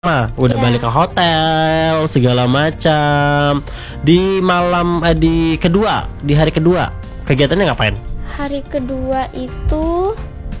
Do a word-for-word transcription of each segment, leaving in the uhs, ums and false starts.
Nah, udah Ya. balik ke hotel segala macam. Di malam eh, di kedua, di hari kedua, kegiatannya ngapain? Hari kedua itu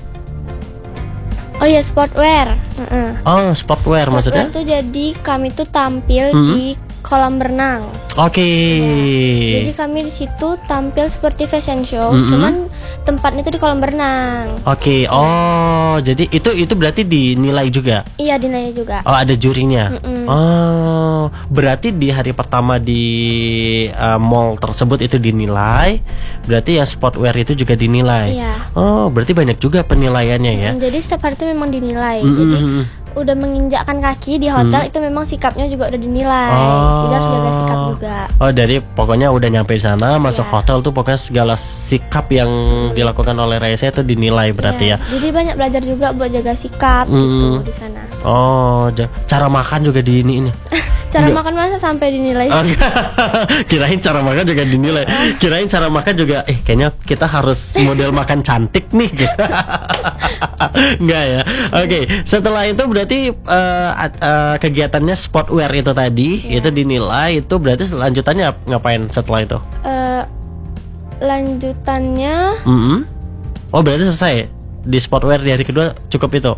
oh ya sportwear. Heeh. Oh, sportwear maksudnya? Sportwear tuh jadi kami tuh tampil Hmm. di kolam renang. Oke. Ya. Jadi kami di situ tampil seperti fashion show, Mm-mm. cuman tempatnya itu di kolam renang. Oke. Oh, jadi itu itu berarti dinilai juga. Iya, dinilai juga. Oh, ada jurinya. Mm-mm. Oh, berarti di hari pertama di uh, mall tersebut itu dinilai. Berarti ya sportwear itu juga dinilai. Iya. Oh, berarti banyak juga penilaiannya ya. Mm, Jadi setiap hari itu memang dinilai. Mm-mm. Jadi udah menginjakkan kaki di hotel Mm. itu memang sikapnya juga udah dinilai. Oh. Jadi harus jaga sikap juga. Oh, dari pokoknya udah nyampe di sana, masuk Iya. hotel tuh pokoknya segala sikap yang dilakukan oleh Raisa itu dinilai berarti Iya. ya. Jadi banyak belajar juga buat jaga sikap Mm. gitu di sana. Oh, ja- cara makan juga di ini ini. Cara Enggak. makan masa sampai dinilai Oh, sih? enggak. Kirain cara makan juga dinilai. Kirain cara makan juga eh kayaknya kita harus model makan cantik nih gitu. Enggak ya. Oke, setelah itu berarti eh, at- eh, kegiatannya sportwear itu tadi Iya. itu dinilai, itu berarti lanjutannya ap- ngapain setelah itu? Eh, lanjutannya Mm-mm. Oh, berarti selesai di sportwear di hari kedua cukup itu.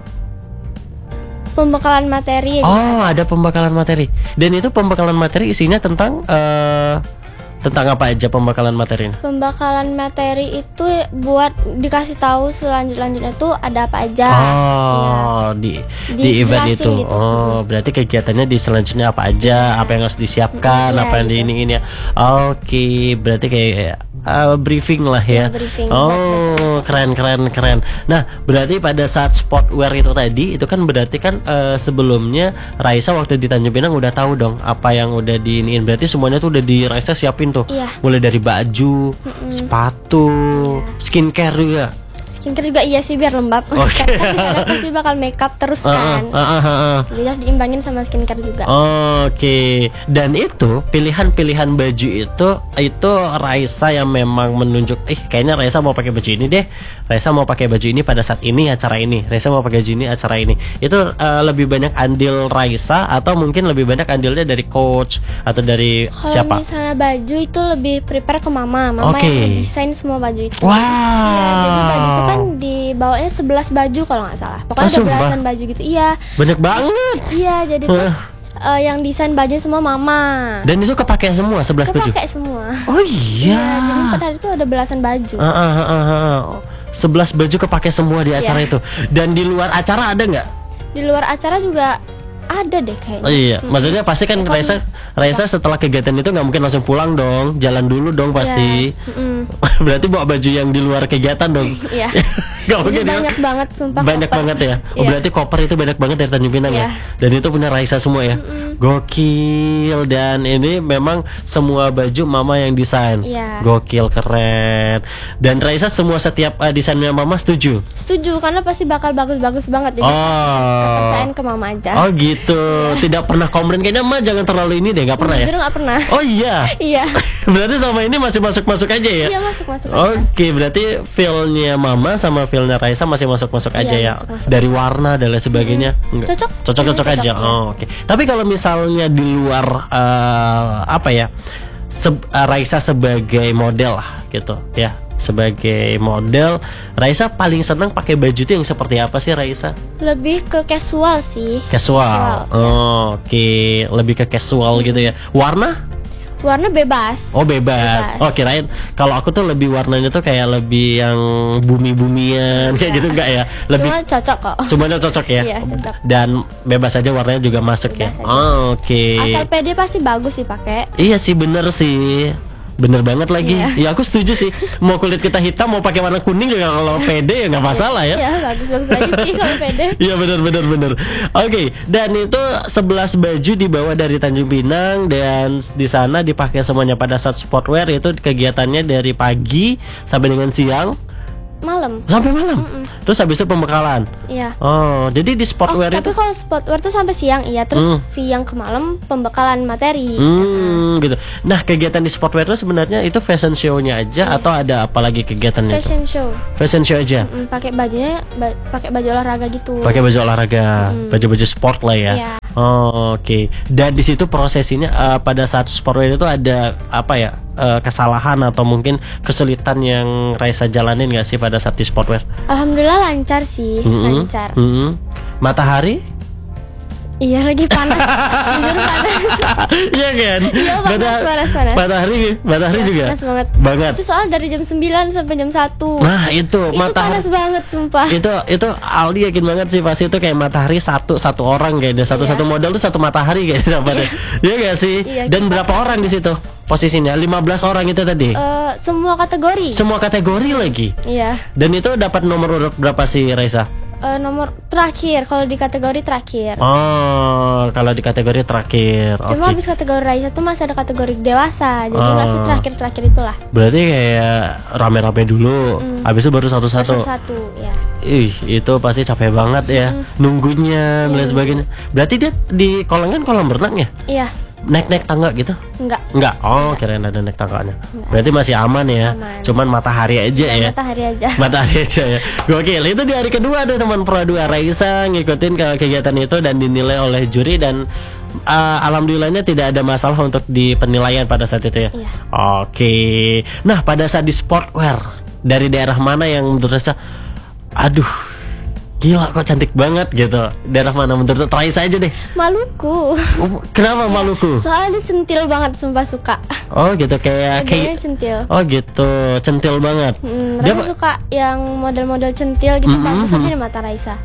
pembekalan materi. Oh, ada pembekalan materi. Dan itu pembekalan materi isinya tentang eh tentang apa aja pembekalan materinya? Pembekalan materi itu buat dikasih tahu selanjut-lanjutnya tuh ada apa aja. Iya. Oh, di di event Dijelasin itu. gitu. Oh, berarti kegiatannya di selanjutnya apa aja, apa yang harus disiapkan, Iya, apa yang di gitu. ini ini ya. Oke, berarti kayak uh, briefing lah ya. Iya, briefing buat Oh, besok-besok. keren keren keren. Nah, berarti pada saat sportwear itu tadi, itu kan berarti kan eh, sebelumnya Raisa waktu di Tanjung Pinang udah tahu dong apa yang udah diiniin. Berarti semuanya tuh udah di Raisa siapin tuh. Iya. Mulai dari baju, sepatu, Iya. skincare juga. Skincare juga iya sih biar lembab. Oke. Kan di sana pasti bakal makeup terus Ah, kan. ah, ah, ah, ah. Jadi harus diimbangin sama skincare juga. Oke, dan itu pilihan-pilihan baju itu itu Raisa yang memang menunjuk, eh kayaknya Raisa mau pakai baju ini deh, Raisa mau pakai baju ini pada saat ini acara ini, Raisa mau pakai baju ini acara ini. Itu eh, lebih banyak andil Raisa atau mungkin lebih banyak andilnya dari coach atau dari Kalau siapa? misalnya baju itu lebih prepare ke mama, mama Oke. yang desain semua baju itu. Wow. Iya, jadi baju itu kan dibawanya sebelas baju kalau nggak salah. Pokoknya Ah, ada sumpah? belasan baju gitu. Iya, Banyak banget. iya. Jadi tuh Hah. eh, yang desain baju semua mama. Dan itu kepake semua sebelas baju. Kepakai semua. Oh Iya, jadi iya. pada hari itu ada belasan baju. Ah, ah, ah, ah, ah. sebelas baju kepake semua di acara Iya. itu. Dan di luar acara ada nggak? Di luar acara juga ada deh kayaknya. Oh iya, Hmm. maksudnya pasti kan Ya, kalau- Raisa, Raisa setelah kegiatan itu nggak mungkin langsung pulang dong, jalan dulu dong pasti. Iya. Mm-mm. Berarti bawa baju yang di luar kegiatan dong. Iya. Nggak Jadi mungkin ya. banyak banget sumpah. Banyak koper. banget ya. Oh, Iya. berarti koper itu banyak banget dari Tanjung Pinang ya. Iya. Dan itu punya Raisa semua ya. Gokil, dan ini memang semua baju mama yang desain. Iya. Gokil, keren. Dan Raisa semua setiap uh, desainnya mama setuju. Setuju karena pasti bakal bagus-bagus banget jadi Oh. percayain ke mama aja. Oh gitu. Tidak pernah komplain kayaknya mah jangan terlalu ini deh, nggak pernah ya. Jujur nggak pernah. Oh iya. Iya. Berarti sama ini masih masuk-masuk aja ya? Iya masuk masuk. Oke, berarti feel-nya Mama sama feel-nya Raisa masih masuk-masuk aja Iya, ya. masuk-masuk. Dari warna dan lain sebagainya. Enggak. Cocok. Cocok-cocok Hmm, aja. cocok, iya. Oh, oke. Tapi kalau misalnya di luar eh, apa ya? se- eh, Raisa sebagai model lah gitu ya. Sebagai model, Raisa paling senang pakai baju itu yang seperti apa sih Raisa? Lebih ke casual sih. Casual. Casual, Oh, oke, lebih ke casual gitu ya. Warna? Warna bebas. Oh bebas. Bebas. Oh kirain kalau aku tuh lebih warnanya tuh kayak lebih yang bumi-bumian kayak gitu enggak ya? Lebih Semua cocok kok. semuanya cocok ya. Iya, cocok. Dan bebas aja warnanya juga masuk ya. Bebas aja. Oh, oke. Asal pede pasti bagus dipakai. Iya sih, bener sih. Bener banget lagi. Iya. Ya aku setuju sih. Mau kulit kita hitam mau pakai warna kuning juga kalau pede ya nggak masalah ya. Iya bagus bagus aja sih kalau pede. Iya benar benar benar. Oke, dan itu sebelas baju dibawa dari Tanjung Pinang dan di sana dipakai semuanya pada saat sportwear. Itu kegiatannya dari pagi sampai dengan siang Malam. sampai malam. Mm-mm. Terus habis itu pembekalan. Iya. Oh, jadi di Oh, sportwear tapi itu kalau sportwear tuh sampai siang, iya. Terus Hmm. siang ke malam pembekalan materi. Hmm, gitu. Nah, kegiatan di sportwear itu sebenarnya itu fashion show-nya aja Iya. atau ada apa lagi kegiatannya? itu? Fashion show. Fashion show aja. Mm, pakai bajunya ba- pakai baju olahraga gitu. Pakai baju olahraga, Mm. baju-baju sport lah ya. Iya. Oh, oke. Dan di situ prosesinya eh, pada saat sportwear itu ada apa ya? eh, kesalahan atau mungkin kesulitan yang Raisa jalanin nggak sih pada saat di sportwear? Alhamdulillah lancar sih, Mm-mm. lancar. Mm-mm. Matahari? Iya lagi panas. Jujur panas. Iya kan? Iya, panas, Mata- panas, panas. Matahari, matahari Iya, juga. panas banget. Banget. Itu soal dari jam sembilan sampai jam satu. Nah, itu Itu matahari. panas banget sumpah. Itu itu Aldi yakin banget sih pasti itu kayak matahari satu satu orang kayaknya satu satu Iya. model tuh satu matahari kayaknya dapatnya. Iya gak sih? Iya, Dan kita berapa orang di situ posisinya? lima belas orang itu tadi. Eh, semua kategori. Semua kategori lagi. Iya. Dan itu dapat nomor urut berapa sih Raisa? Eh, nomor terakhir kalau di kategori terakhir. Oh, kalau di kategori terakhir. Cuma Oke. habis kategori Raisa tuh masih ada kategori dewasa. Jadi nggak sih Oh. terakhir-terakhir itulah. Berarti kayak rame-rame dulu, Mm. habis itu baru satu-satu. Satu-satu ya. Ih, itu pasti capek banget ya, nunggunya dan lain Iya. sebagainya. Berarti dia di kolam kan kolam renang ya? Iya, Naik-naik tangga gitu? enggak. Enggak. Oh, kirain ada naik tangganya. Berarti masih aman ya. Aman. Cuman matahari aja ya. Matahari aja. Matahari aja ya. Gokil. Itu di hari kedua ada teman Pro dua Raisa ngikutin ke kegiatan itu dan dinilai oleh juri dan uh, alhamdulillahnya tidak ada masalah untuk di penilaian pada saat itu ya. Iya. Oke. Nah, pada saat di sportwear dari daerah mana yang menurut Raisa aduh gila kok cantik banget gitu. Daerah mana menurut Raisa aja deh. Maluku. Oh, kenapa Maluku? Soalnya centil banget sumpah suka. Oh gitu kayak Modelnya kayak centil. Oh gitu, centil banget. Hmm, Dia Raisa ma- suka yang model-model centil gitu, Mm-mm, bagus aja mm. di mata Raisa.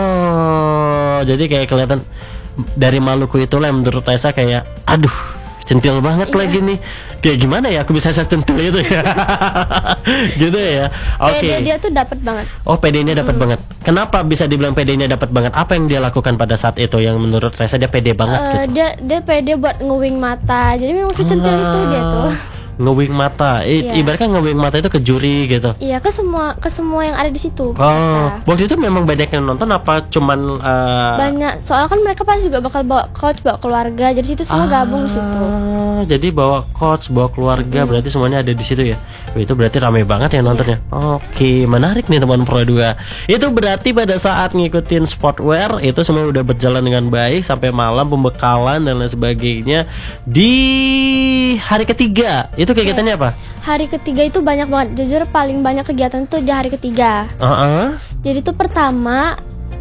Oh, jadi kayak kelihatan dari Maluku itulah yang menurut Raisa kayak aduh, centil banget Iya. lagi nih. Kayak gimana ya aku bisa secentil itu ya. Gitu ya. Oke. Pede dia tuh dapat banget. Oh, P D-nya dapat banget. Kenapa bisa dibilang P D-nya dapat banget? Apa yang dia lakukan pada saat itu yang menurut Raisa dia pede banget Eh, gitu? dia dia pede buat ngewing mata. Jadi memang si centil itu dia tuh. Ngewing mata. I- Iya. Ibaratnya ngewing mata itu ke juri gitu. Iya, ke semua ke semua yang ada di situ. Oh, peserta. waktu itu memang banyak yang nonton apa cuman uh, Banyak. Soalnya kan mereka pasti juga bakal bawa coach, bawa keluarga. Jadi situ semua gabung di situ. Ah, jadi bawa coach, bawa keluarga, berarti semuanya ada di situ ya. Wih, itu berarti ramai banget ya nontonnya. Oke, menarik nih teman Pro dua. Itu berarti pada saat ngikutin sportwear itu semua udah berjalan dengan baik sampai malam pembekalan dan lain sebagainya. Di hari ketiga itu kegiatannya apa? Hari ketiga itu banyak banget. Jujur paling banyak kegiatan tuh di hari ketiga. Heeh. Jadi tuh pertama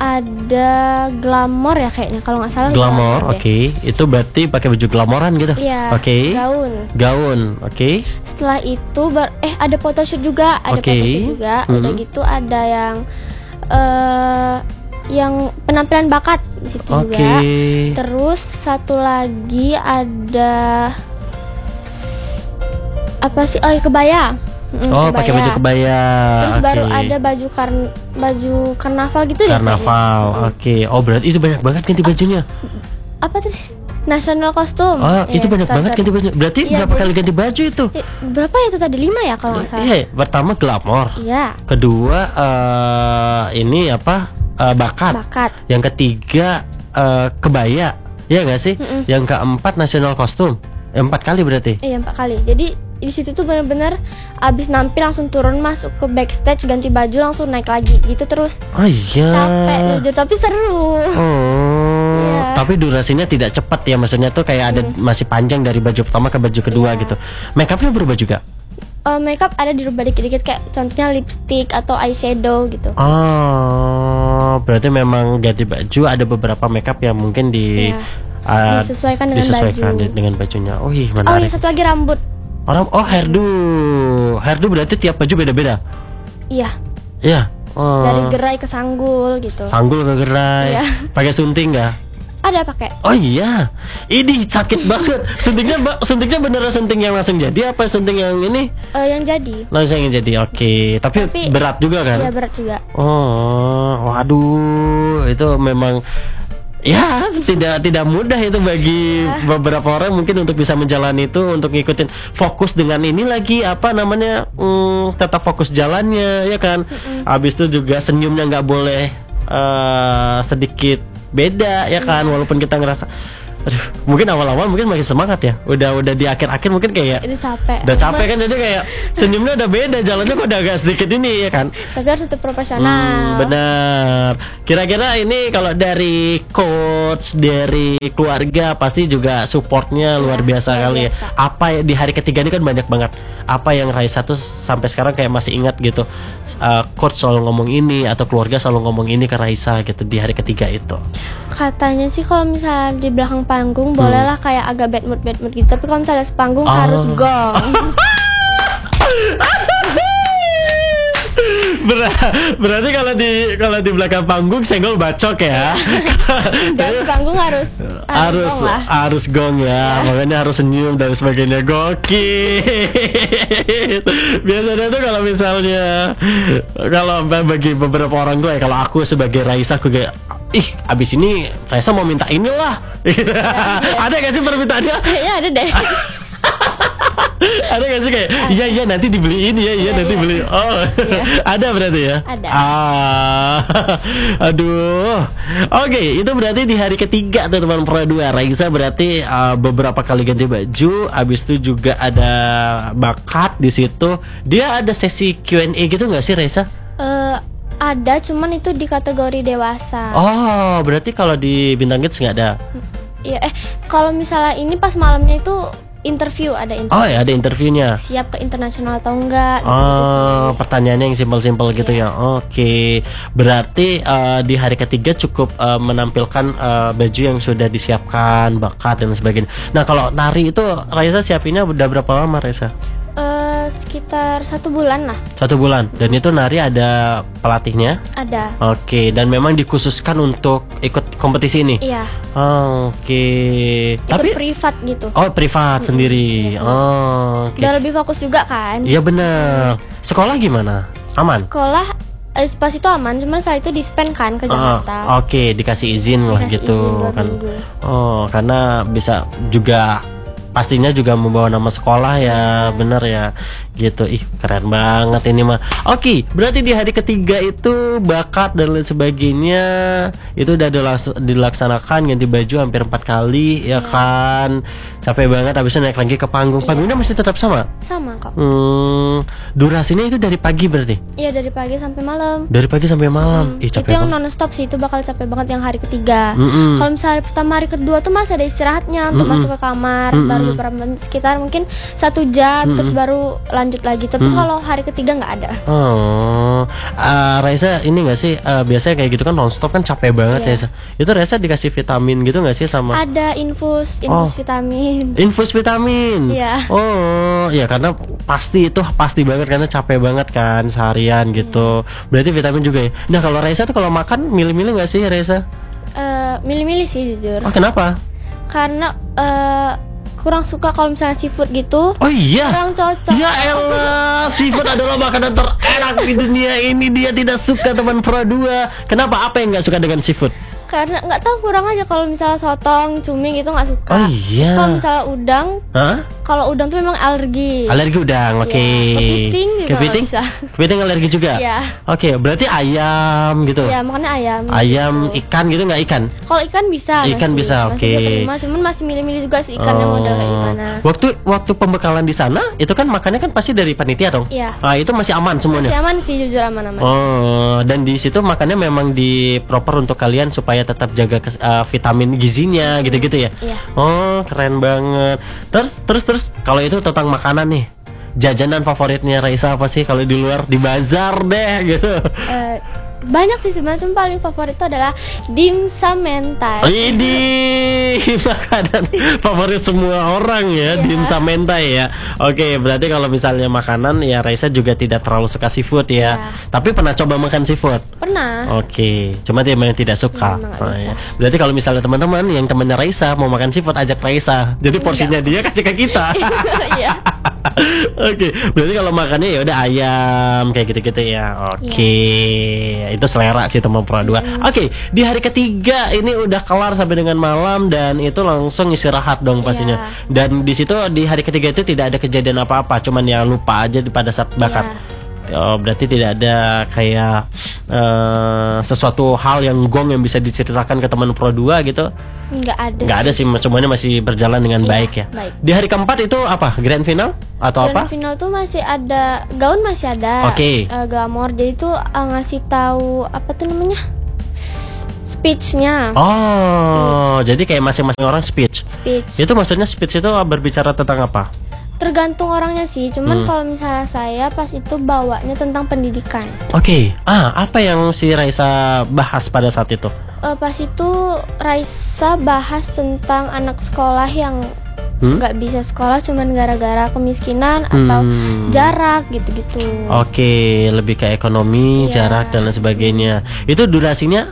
ada glamor ya kayaknya kalau nggak salah. Glamor, oke. deh. Itu berarti pakai baju glamoran gitu. Iya. Oke. Gaun. Gaun, oke. Setelah itu bar- eh ada photoshoot juga, ada Oke. photoshoot juga. Udah Mhm. gitu ada yang eh yang penampilan bakat di situ Oke. juga. Terus satu lagi ada apa sih? Oh, ya, kebaya. Mm, Oh, pakai baju kebaya. Terus baru Oke. ada baju kar baju karnaval gitu deh. Karnaval, kayaknya. oke. Oh, berarti itu banyak banget ganti bajunya. Apa tuh? National costume. Oh, Iya, itu banyak sorry, banget sorry. ganti baju. Berarti Iya, berapa jadi- kali ganti baju itu? Eh, berapa ya itu tadi? Lima ya kalau nggak salah. Iya, pertama glamor. Iya, Kedua eh ini apa? Eh, bakat. bakat. Yang ketiga eh, kebaya. Iya nggak sih? Mm-mm. Yang keempat national costume. Eh, empat kali berarti. Iya, empat kali. Jadi di situ tuh bener-bener abis nampil langsung turun masuk ke backstage ganti baju langsung naik lagi gitu terus. Oh iya. Capek jujur tapi seru. Oh, Iya. tapi durasinya tidak cepat ya, maksudnya tuh kayak ada masih panjang dari baju pertama ke baju kedua Iya. gitu. Make upnya berubah juga. Eh, makeup ada dirubah dikit-dikit kayak contohnya lipstick atau eyeshadow gitu. Oh, berarti memang ganti baju ada beberapa makeup yang mungkin di Iya. uh, Disesuaikan dengan disesuaikan baju. di- dengan bajunya. Oh, ih Oh menarik. iya, satu lagi rambut. Orang oh hairdo, hairdo berarti tiap baju beda-beda. Iya, Iya. Oh. dari gerai ke sanggul gitu. Sanggul ke gerai. Iya. Pakai sunting nggak? Ada pakai. Oh iya, ini sakit banget. Suntiknya, ba- suntiknya beneran sunting yang langsung jadi apa sunting yang ini Eh, yang jadi. langsung yang jadi? Oke, tapi, Tapi- berat juga kan? Iya, berat juga. Oh, waduh, itu memang Ya, tidak tidak mudah itu bagi beberapa orang mungkin untuk bisa menjalani itu, untuk ngikutin fokus dengan ini lagi apa namanya, hmm, tetap fokus jalannya ya kan. Mm-mm. Habis itu juga senyumnya nggak boleh uh, sedikit beda ya kan, walaupun kita ngerasa aduh, mungkin awal-awal mungkin masih semangat ya. Udah udah di akhir-akhir mungkin kayak Ini capek. udah capek Mas. kan, jadi kayak senyumnya udah beda, jalannya kok udah agak sedikit ini ya kan. Tapi harus tetap profesional. Hmm, benar. Kira-kira ini kalau dari coach, dari keluarga pasti juga supportnya Ya, luar biasa luar kali ya. biasa. Apa ya, di hari ketiga ini kan banyak banget. Apa yang Raisa tuh sampai sekarang kayak masih ingat gitu. Uh, coach selalu ngomong ini atau keluarga selalu ngomong ini ke Raisa gitu di hari ketiga itu. Katanya sih kalau misalnya di belakang panggung hmm. bolehlah kayak agak bad mood bad mood gitu. Tapi kalau misalnya sepanggung Oh. harus gong. Ber- berarti kalau di kalau di belakang panggung senggol bacok ya. Dan panggung harus harus gong lah. harus gong ya, makanya harus senyum dan sebagainya. Gokil. Biasanya tuh kalau misalnya kalau bagi beberapa orang tuh ya, kalau aku sebagai Raisa aku kayak ih abis ini Raisa mau minta inilah. Ada gak sih permintaannya? Kayaknya ada deh. Ada gak sih kayak iya iya nanti dibeliin ya, iya Iya, nanti iya. beli. Oh, Iya. ada berarti ya? Ada. Ah, aduh. Oke, itu berarti di hari ketiga tuh teman Pro dua. Raisa berarti uh, beberapa kali ganti baju, habis itu juga ada bakat di situ. Dia ada sesi Q and A gitu nggak sih Raisa? Eh, ada, cuman itu di kategori dewasa. Oh, berarti kalau di Bintang Kids nggak ada? Iya, eh kalau misalnya ini pas malamnya itu interview, ada interview. Oh ya, ada interviewnya. Siap ke internasional atau enggak? gitu sih. Oh, pertanyaannya yang simpel-simpel gitu Iya. ya. Oke, berarti uh, di hari ketiga cukup uh, menampilkan uh, baju yang sudah disiapkan, bakat dan sebagainya. Nah, kalau nari itu Raisa siapinnya udah berapa lama Raisa? Eh, sekitar satu bulan lah. Satu bulan. Dan itu nari ada pelatihnya. Ada. Oke, dan memang dikhususkan untuk ikut kompetisi ini. Iya. Oh, oke. Itu Tapi privat gitu. oh privat sendiri. iya, Oh, oke. Udah lebih fokus juga kan. Iya benar. Sekolah gimana? Aman? Sekolah eh, pas itu aman, cuman setelah itu dispen kan ke Ah, Jakarta. Oke, dikasih izin lah Dikasih gitu izin dua kan. minggu. Oh, karena bisa juga pastinya juga membawa nama sekolah ya, bener ya. Gitu. Ih, keren banget ini mah. Oke, berarti di hari ketiga itu bakat dan lain sebagainya itu udah dilaks- dilaksanakan, ganti baju hampir empat kali ya kan. Capek banget, habisnya naik lagi ke panggung. Panggungnya masih tetap sama? Sama kok. Hmm, durasinya itu dari pagi berarti? Iya, dari pagi sampai malam. Dari pagi sampai malam. Ih, Itu capek yang banget. non stop sih, itu bakal capek banget yang hari ketiga. Mm-mm. Kalau misalnya pertama hari kedua tuh masih ada istirahatnya untuk Mm-mm. masuk ke kamar, Mm-mm. baru beberapa menit, sekitar mungkin satu jam, terus baru lanjut lagi. Tapi kalau hari ketiga nggak ada. Oh, uh, Raisa ini nggak sih uh, biasanya kayak gitu kan nonstop kan capek banget Iya. ya. Itu Raisa dikasih vitamin gitu nggak sih sama Ada infus, infus Oh. vitamin. infus vitamin? Iya. Oh, ya karena pasti itu pasti banget karena capek banget kan seharian gitu. Berarti vitamin juga ya. Nah kalau Raisa tuh kalau makan milih-milih nggak sih Raisa? Eh, milih-milih sih jujur. Oh kenapa? Karena eh, kurang suka kalau misalnya seafood gitu. Oh iya. Kurang cocok. Ya elah, seafood adalah makanan terenak di dunia ini. Dia tidak suka teman Pro dua. Kenapa? Apa yang nggak suka dengan seafood? Karena nggak tahu, kurang aja kalau misalnya sotong, cumi gitu nggak suka. Oh iya. Kalau misalnya udang, Hah? kalau udang tuh memang alergi. Alergi udang, oke. Iya, kepiting juga nggak Kepiting? bisa. Kepiting alergi juga. Iya. Oke, berarti ayam gitu. Iya, makanya ayam. Ayam, gitu. ikan gitu nggak ikan? Kalau ikan bisa. Ikan masih, bisa, masih oke. bisa terima, cuman masih milih-milih juga sih ikannya model kayak gimana. Waktu waktu pembekalan di sana itu kan makannya kan pasti dari panitia dong. Iya. Ah, itu masih aman semuanya. Masih aman sih, jujur aman-aman. Oh, dan di situ makannya memang di proper untuk kalian supaya tetap jaga kes- uh, vitamin gizinya gitu-gitu ya. Iya. Oh, keren banget. Terus terus terus kalau itu tentang makanan nih. Jajanan favoritnya Raisa apa sih kalau di luar di bazar deh gitu. Eh, banyak sih sebenarnya, cuma paling favorit itu adalah dimsum mentai. Ini makanan favorit semua orang ya, Iya. dimsum mentai ya. Oke, berarti kalau misalnya makanan ya Raisa juga tidak terlalu suka seafood ya. Iya. Tapi pernah coba makan seafood? Pernah. Oke, cuma dia memang tidak suka. Memang nggak Oh, bisa. ya. Berarti kalau misalnya teman-teman yang temannya Raisa mau makan seafood, ajak Raisa. Jadi porsinya dia kasih ke kita. Iya. Oke, berarti kalau makannya ya udah ayam kayak gitu-gitu ya. Oke, itu selera sih teman Pro dua. Hmm. Oke, di hari ketiga ini udah kelar sampai dengan malam dan itu langsung istirahat dong pastinya. Iya. Dan di situ di hari ketiga itu tidak ada kejadian apa-apa, cuman ya lupa aja di pada saat bakar. Iya. Oh, berarti tidak ada kayak eh, sesuatu hal yang gong yang bisa diceritakan ke teman Pro dua gitu. Nggak ada. Nggak ada sih, semuanya masih berjalan dengan Iya, baik ya. baik. Di hari keempat itu apa? Grand final atau Dan apa? final tuh masih ada gaun, masih ada. Oke. Eh, glamor. Jadi tuh eh, ngasih tahu apa tuh namanya? Speech-nya. Oh, jadi kayak masing-masing orang speech. Speech. Itu maksudnya speech itu berbicara tentang apa? Tergantung orangnya sih. Cuman Hmm. kalau misalnya saya pas itu bawanya tentang pendidikan. Oke. Ah, apa yang si Raisa bahas pada saat itu? Eh, pas itu Raisa bahas tentang anak sekolah yang Hmm? nggak bisa sekolah cuman gara-gara kemiskinan atau Hmm. jarak gitu-gitu. Oke, lebih ke ekonomi, Iya. jarak dan lain sebagainya. Itu durasinya?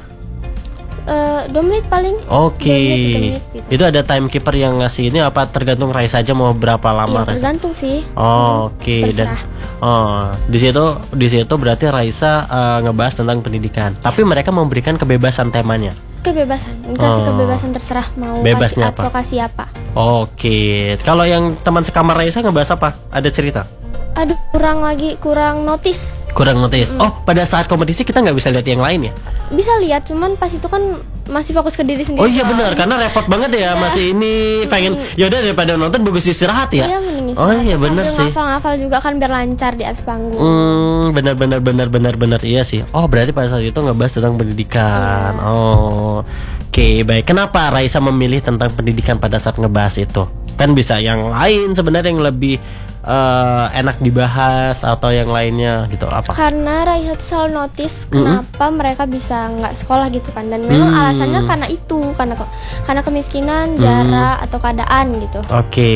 Eh, dua menit paling. Oke. Dua menit, tiga menit gitu. Itu ada timekeeper yang ngasih ini apa tergantung Raisa aja mau berapa lama Iya, Raisa? tergantung sih. Oh, oke. Dan terserah. oh, di situ di situ berarti Raisa eh, ngebahas tentang pendidikan. Tapi mereka memberikan kebebasan temanya. Kebebasan, dikasih Oh. kebebasan terserah mau Bebasnya kasih apa? advokasi apa. Oke. Kalau yang teman sekamar Raisa ngebahas apa? Ada cerita? Aduh, kurang lagi, kurang notice. Kurang notice. Oh, pada saat kompetisi kita nggak bisa lihat yang lain ya? Bisa lihat, cuman pas itu kan masih fokus ke diri sendiri. Oh iya kan. benar, karena repot banget ya masih ini pengen. Yaudah daripada nonton bagus istirahat ya. Iya, mending Oh istirahat. iya Terus benar sambil sih. ngafal-ngafal juga kan biar lancar di atas panggung. Hmm, benar benar benar benar benar iya sih. Oh, berarti pada saat itu ngebahas tentang pendidikan. Iya. Oh. Oke, baik. Kenapa Raisa memilih tentang pendidikan pada saat ngebahas itu? Kan bisa yang lain sebenarnya yang lebih eh, enak dibahas atau yang lainnya gitu. Apa? Karena Raisa tuh selalu notice kenapa mereka bisa nggak sekolah gitu kan, dan memang Hmm. alasannya karena itu, karena karena kemiskinan, jarak atau keadaan gitu. Oke.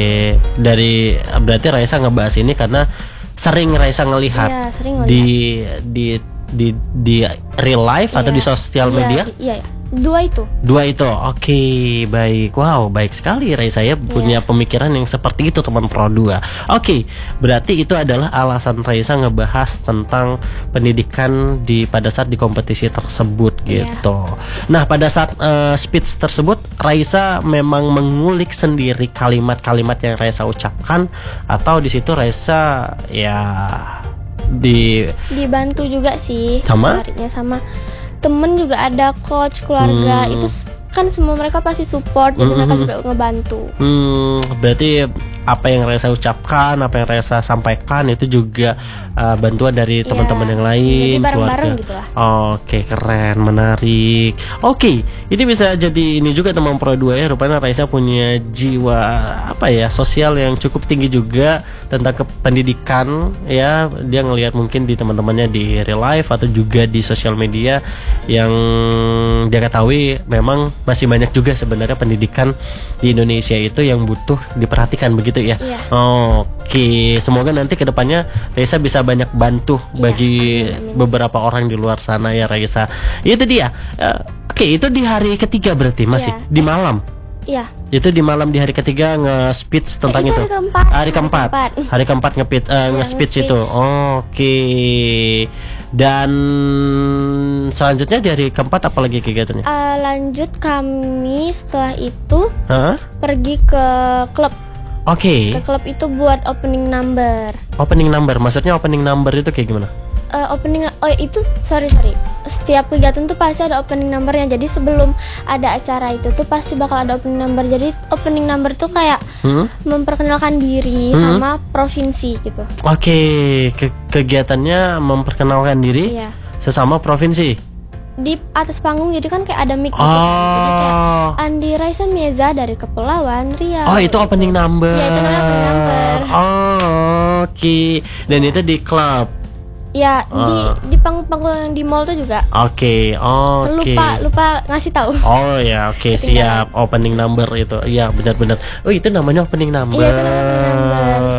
Dari berarti Raisa ngebahas ini karena sering Raisa ngelihat Iya, sering ngeliat. di di di di real life atau Iya. di sosial Iya, media? di- Iya, iya. Dua itu. Dua itu, oke, baik. Wow, baik sekali Ray. Saya punya pemikiran yang seperti itu teman Pro dua. Oke, berarti itu adalah alasan Raisa ngebahas tentang pendidikan di pada saat di kompetisi tersebut Iya. gitu. Nah, pada saat eh, speech tersebut Raisa memang mengulik sendiri kalimat-kalimat yang Raisa ucapkan atau di situ Raisa ya di Dibantu juga sih. Sama? Larinya sama temen juga ada, coach, keluarga. Hmm. Itu s- kan semua mereka pasti support, jadi Hmm, mereka hmm, juga ngebantu. Hmm, berarti apa yang Raisa ucapkan, apa yang Raisa sampaikan itu juga uh, bantuan dari Iya, teman-teman yang lain, jadi bareng-bareng keluarga. gitu lah. Oke, keren, menarik. Oke, ini bisa jadi ini juga teman Pro dua ya. Rupanya Raisa punya jiwa apa ya, sosial yang cukup tinggi juga tentang kependidikan ya. Dia ngelihat mungkin di teman-temannya di real life atau juga di sosial media yang dia ketahui memang masih banyak juga sebenarnya pendidikan di Indonesia itu yang butuh diperhatikan begitu ya. Iya. Oke, semoga nanti kedepannya Raisa bisa banyak bantu Iya, bagi amin, amin. beberapa orang di luar sana ya Raisa. Itu dia. Eh, Oke, itu di hari ketiga berarti masih Iya. di malam. Iya. Itu di malam di hari ketiga nge-speech tentang itu itu. hari keempat. Hari keempat. Hari keempat. Hari keempat nge-speech eh, Iya, nge-speech nge-speech. itu. Oke. Dan selanjutnya di hari keempat apa lagi kegiatannya? Eh, lanjut kami setelah itu Hah? pergi ke klub. Oke. Ke klub itu buat opening number. Opening number. Maksudnya opening number itu kayak gimana? Eh, opening oh itu sorry sorry setiap kegiatan tuh pasti ada opening numbernya, jadi sebelum ada acara itu tuh pasti bakal ada opening number. Jadi opening number tuh kayak Hmm? memperkenalkan diri Hmm. sama provinsi gitu. Oke, ke- kegiatannya memperkenalkan diri Iya, sesama provinsi. di atas panggung, jadi kan kayak ada mic gitu kan. Jadi kayak Oh, Andi Raisa Mieza dari Kepulauan Riau. oh itu gitu. opening number. Iya, itu namanya opening number. Oh, oke. Dan itu di klub. Ya, Ah. di di panggung-panggung yang di mall tuh juga. Oke, oke. Lupa lupa ngasih tahu. Oh ya, oke, Opening siap. Opening number itu. Iya, benar-benar. Oh, itu namanya opening number. Iya, itu namanya opening number.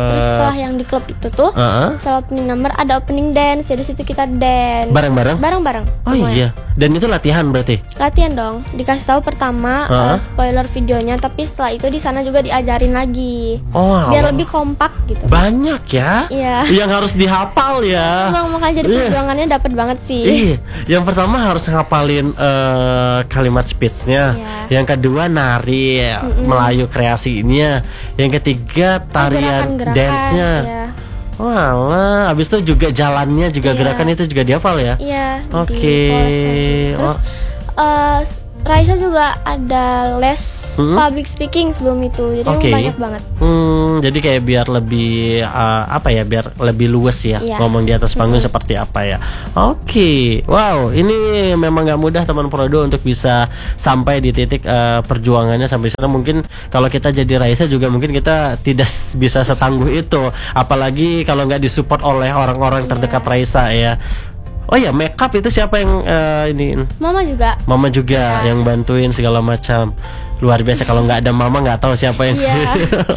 Terus setelah yang di klub itu tuh, uh-uh. setelah opening number ada opening dance. Jadi situ kita dance. Bareng-bareng? Bareng-bareng. Oh semuanya. iya. Dan itu latihan berarti? Latihan dong. Dikasih tahu pertama uh-huh. uh, spoiler videonya, tapi setelah itu di sana juga diajarin lagi. Oh, biar lebih kompak gitu. Banyak ya? Iya. Yang harus dihafal ya. Emang makanya jadi perjuangannya dapat banget sih. Iya. Yang pertama harus ngapalin uh, kalimat speech-nya. Iya. Yang kedua nari, mm-mm. Melayu kreasinya. Yang ketiga tarian gerakan-gerakan, dance-nya. ya. Walah, abis itu juga jalannya juga Iya. Gerakan itu juga dihafal ya? Iya. Oke. Okay. Terus oh. uh, Raisa juga ada les hmm? public speaking sebelum itu, jadi okay. banyak banget. Hmm, jadi kayak biar lebih uh, apa ya, biar lebih luas ya, yeah. ngomong di atas panggung hmm. seperti apa ya. Oke, okay. Wow, ini memang nggak mudah teman Prodo untuk bisa sampai di titik uh, perjuangannya sampai sana. Mungkin kalau kita jadi Raisa juga mungkin kita tidak bisa setangguh itu, apalagi kalau nggak disupport oleh orang-orang yeah. terdekat Raisa ya. Oh ya, makeup itu siapa yang uh, ini? Mama juga. Mama juga ya. Yang bantuin segala macam. Luar biasa, kalau nggak ada mama nggak tahu siapa yang. Yeah.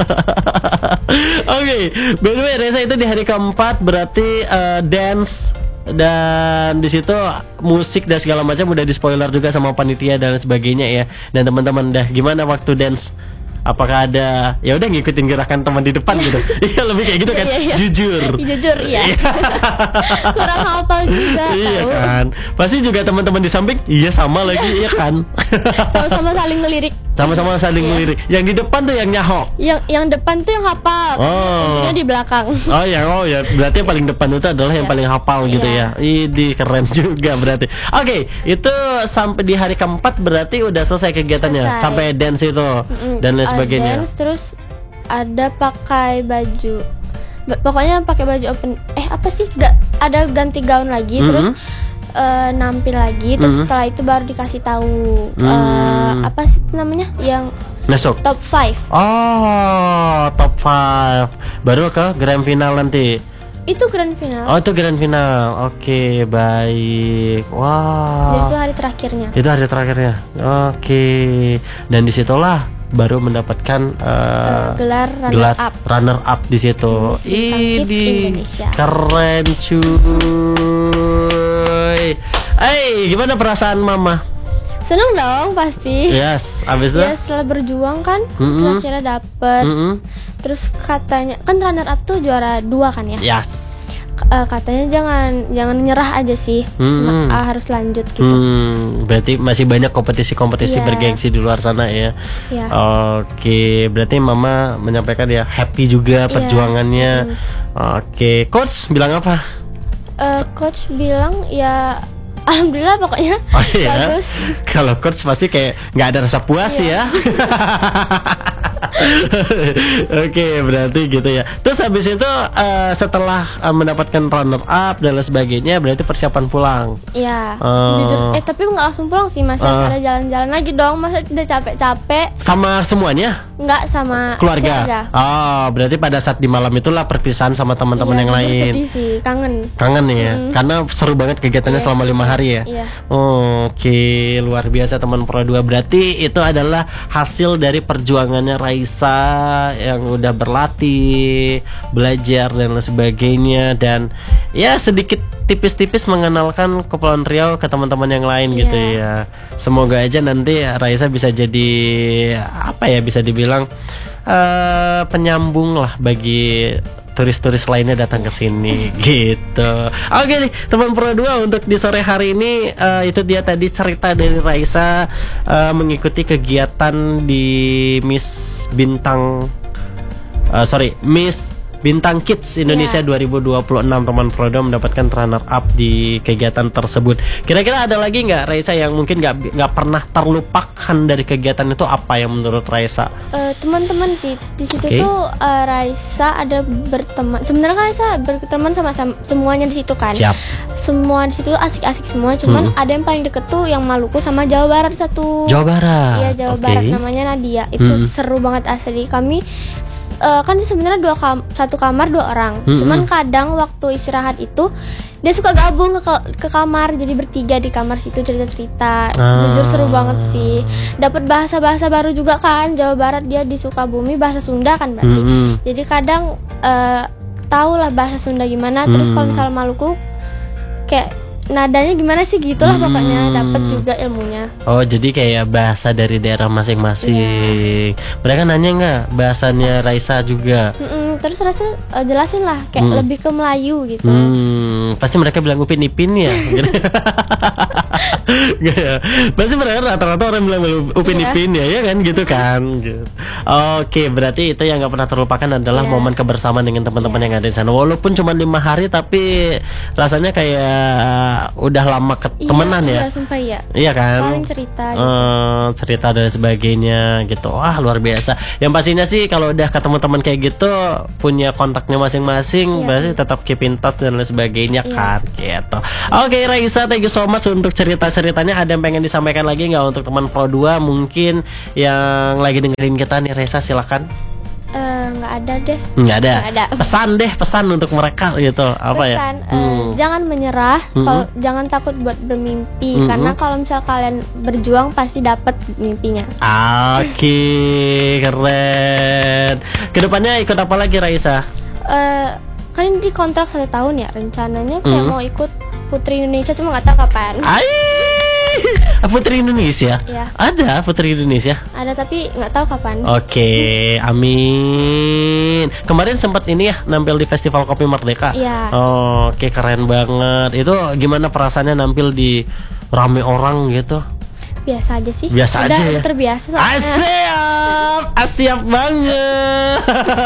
Oke, okay. By the way, Reza itu di hari keempat berarti uh, dance dan di situ musik dan segala macam udah di spoiler juga sama panitia dan sebagainya ya. Dan teman-teman, dah gimana waktu dance? Apakah ada ya udah ngikutin gerakan teman di depan gitu? Iya, lebih kayak gitu kan? Iya, iya. Jujur. Jujur iya. Kurang hafal juga. Iya tahu. kan. Pasti juga teman-teman di samping iya sama lagi iya kan. Sama-sama saling ngelirik. Sama-sama saling Iya. ngelirik. Yang di depan tuh yang nyahok. Yang yang depan tuh yang hafal. Oh. Intinya di belakang. Oh ya, oh ya. Berarti yang paling depan itu adalah yang Iya. paling hafal gitu Iya. ya. Ini keren juga berarti. Oke, okay, itu sampai di hari keempat berarti udah selesai kegiatannya. Selesai. Sampai dance itu Mm-mm. dan lain Uh, sebagainya. Dance, terus ada pakai baju. Ba- pokoknya pakai baju open. Eh apa sih? Gak ada ganti gaun lagi. Mm-hmm. Terus uh, nampil lagi. Terus Mm-hmm. setelah itu baru dikasih tahu uh, Mm. apa sih namanya? Yang Masuk. top five. Oh, top five. Baru ke grand final nanti. Itu grand final. Oh, itu grand final. Oke, baik. Wow. Jadi itu hari terakhirnya. Itu hari terakhirnya. Oke. Dan disitulah baru mendapatkan uh, Uh, gelar runner gelar up. runner up di situ. Miss Bintang Kids Ini Indonesia. keren cuy. Eh, gimana perasaan mama? Seneng dong pasti. Yes, abis itu. Ya setelah berjuang kan, Mm-mm. akhirnya dapet. Mm-mm. Terus katanya kan runner up tuh juara dua kan ya. Yes. K- uh, katanya jangan jangan nyerah aja sih. Mm-mm. Ma- uh, harus lanjut gitu. Hmm, berarti masih banyak kompetisi-kompetisi Iya. bergengsi di luar sana ya. Iya. Oke, berarti mama menyampaikan ya happy juga Iya. perjuangannya. Oke, coach bilang apa? Uh, coach bilang ya alhamdulillah pokoknya Oh iya. bagus. Kalau coach pasti kayak nggak ada rasa puas Iya. ya. Oke, berarti gitu ya. Terus habis itu uh, setelah uh, mendapatkan runner up dan lain sebagainya, berarti persiapan pulang. Iya. Oh. Jujur eh tapi nggak langsung pulang sih, masih Uh. ada jalan-jalan lagi dong. Masa udah capek-capek Sama semuanya? nggak sama Keluarga. Oh, berarti pada saat di malam itulah perpisahan sama teman-teman Iya, yang jujur lain. sedih sih, kangen. Kangen ya, Mm. karena seru banget kegiatannya Iya, selama seru lima banget. hari ya. Iya. Oke, luar biasa teman Pro dua. Berarti itu adalah hasil dari perjuangannya Raisa yang udah berlatih, belajar dan lain sebagainya, dan ya sedikit tipis-tipis mengenalkan Kepulauan Riau ke teman-teman yang lain Iya. gitu ya. Semoga aja nanti Raisa bisa jadi apa ya, bisa dibilang eh, penyambung lah bagi turis-turis lainnya datang ke sini gitu. Oke nih teman Pro dua, untuk di sore hari ini eh, itu dia tadi cerita dari Raisa eh, mengikuti kegiatan di Miss Bintang eh, sorry Miss Bintang Kids Indonesia Iya. dua ribu dua puluh enam. Teman Pro dua mendapatkan runner up di kegiatan tersebut. Kira-kira ada lagi nggak Raisa yang mungkin nggak nggak pernah terlupakan dari kegiatan itu, apa yang menurut Raisa? Eh, teman-teman sih di situ Oke. tuh eh, Raisa ada berteman. Sebenarnya kan Raisa berteman sama, sama semuanya di situ kan. Siap. Semua di situ asik-asik semua. Cuman Hmm. ada yang paling deket tuh yang Maluku sama Jawa Barat satu. Jawa Barat. Iya Jawa Oke. Barat, namanya Nadia. Itu Hmm. seru banget asli. Kami s- eh, kan sebenarnya dua kam- satu kamar dua orang. Hmm, Cuman hmm. kadang waktu istirahat itu dia suka gabung ke, ke kamar, jadi bertiga di kamar situ cerita-cerita. Ah. Jujur seru banget sih. Dapat bahasa-bahasa baru juga kan. Jawa Barat, dia di Sukabumi, bahasa Sunda kan berarti. Mm-mm. Jadi kadang uh, tahu lah bahasa Sunda gimana. Terus Mm. kalau misalnya Maluku kayak nadanya gimana sih gitulah, Hmm. pokoknya dapat juga ilmunya. Oh, jadi kayak bahasa dari daerah masing-masing. Mereka nanya nggak bahasanya Raisa juga? Mm-mm, terus rasa uh, jelasin lah kayak Hmm. lebih ke Melayu gitu. Hmm, pasti mereka bilang Upin Ipin ya. Gitu. Nggak ya? Pasti mereka rata-rata orang bilang Upin Iya. Ipin ya, ya kan gitu kan. Gitu. Oke, berarti itu yang nggak pernah terlupakan adalah Iya. momen kebersamaan dengan teman-teman Iya. yang ada di sana. Walaupun cuma lima hari, tapi rasanya kayak udah lama ketemenan iya, ya. Iya, sumpah iya. Iya kan? Paling cerita gitu. Eh, cerita dan sebagainya gitu. Wah, luar biasa. Yang pastinya sih kalau udah ketemu teman kayak gitu, punya kontaknya masing-masing, Iya. berarti tetap keep in touch dan lain sebagainya Iya. kan gitu. Oke, Raisa, thank you so much untuk cerita-ceritanya. Ada yang pengen disampaikan lagi nggak untuk teman Pro dua mungkin yang lagi dengerin kita nih, Raisa, silakan. Eh, nggak ada deh. Nggak ada. Nggak ada. Pesan deh, pesan untuk mereka gitu. Apa ya? Pesan, eh, Hmm. jangan menyerah, Hmm. kalau jangan takut buat bermimpi, Hmm. karena kalau misal kalian berjuang pasti dapat mimpinya. Oke, keren. Kedepannya ikut apa lagi, Raisa? Eh, kan ini di kontrak satu tahun ya, rencananya kayak Hmm. mau ikut Putri Indonesia, cuma nggak tahu kapan. Ai, Putri Indonesia. Iya. Ada Putri Indonesia. Ada tapi nggak tahu kapan. Oke, amin. Kemarin sempat ini ya nampil di Festival Kopi Merdeka. Iya. Oke, keren banget. Itu gimana perasaannya nampil di rame orang gitu? Biasa aja sih. Biasa Udah, aja ya? udah terbiasa soalnya. Asiap, asiap banget.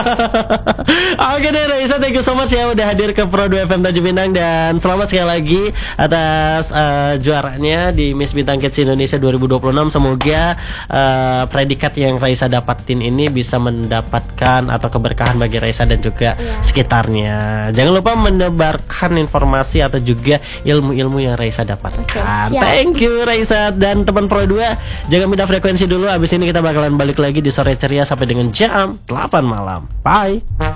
Oke deh, Raisa, thank you so much ya udah hadir ke Pro dua F M Tanjung Pinang, dan selamat sekali lagi atas uh, juaranya di Miss Bintang Kids Indonesia dua ribu dua puluh enam. Semoga uh, predikat yang Raisa dapatin ini bisa mendapatkan atau keberkahan bagi Raisa dan juga Iya. sekitarnya. Jangan lupa menyebarkan informasi atau juga ilmu-ilmu yang Raisa dapatkan. Oke, siap. Thank you Raisa dan teman Pro dua. Jangan pindah frekuensi dulu. Abis ini kita bakalan balik lagi di sore ceria sampai dengan jam delapan malam. Bye.